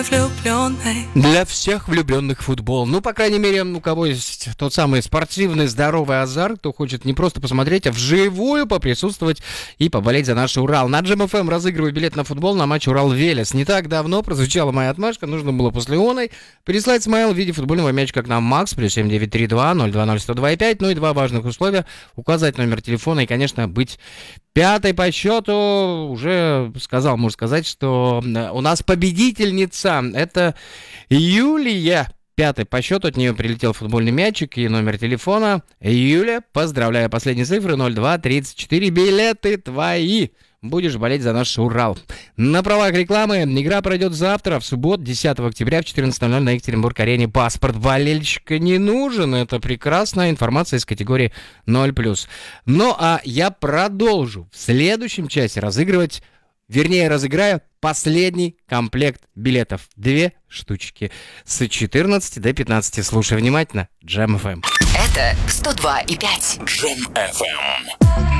влюбленной. Для всех влюбленных в футбол. Ну, по крайней мере, у кого есть тот самый спортивный здоровый азарт, кто хочет не просто посмотреть, а вживую поприсутствовать и поболеть за наш Урал. На Джем ФМ разыгрываю билет на футбол на матч Урал-Велес. Не так давно прозвучала моя отмашка, нужно было после оной переслать смайл в виде футбольного мячика к нам Макс, плюс 7932-020-102-5. Ну и два важных условия: указать номер телефона и, конечно, быть пятой по счету. Уже сказал, можно сказать, что у нас победительница. Это Юлия. Пятый по счету, от нее прилетел футбольный мячик и номер телефона. Юля, поздравляю, последние цифры 0234. Билеты твои. Будешь болеть за наш Урал. На правах рекламы игра пройдет завтра, в субботу, 10 октября в 14:00 на Екатеринбург-арене. Паспорт болельщика не нужен. Это прекрасная информация из категории 0+. Ну а я продолжу в следующем часе разыгрываю последний комплект билетов. 2 штучки. С 14 до 15. Слушай внимательно. Джем ФМ. Это 102,5. Джем ФМ.